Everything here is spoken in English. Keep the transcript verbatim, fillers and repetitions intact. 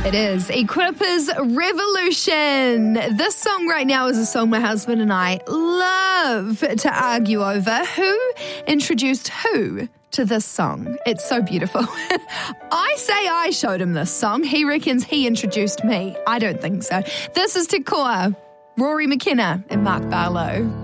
It is Equipa's Revolution. This song right now is a song my husband and I love to argue over who introduced who to this song. It's so beautiful. I say I showed him this song. He reckons he introduced me. I don't think so. This is Te Koa, Rory McKenna and Mark Barlow.